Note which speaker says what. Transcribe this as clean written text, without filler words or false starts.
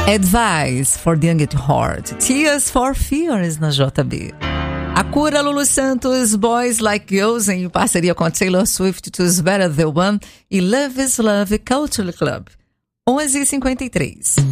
Speaker 1: Advice for the Young at Heart, Tears for Fears na JB. A Cura, Lulu Santos, Boys Like Girls, em parceria com Taylor Swift, Two's Better The One, e Love is Love Culture Club. 11h53.